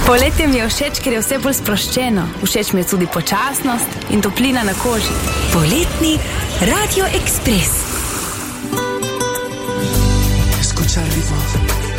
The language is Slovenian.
Poletje mi je všeč, ker je vse bolj sproščeno. Všeč mi je tudi počasnost in toplina na koži. Poletni Radio Express.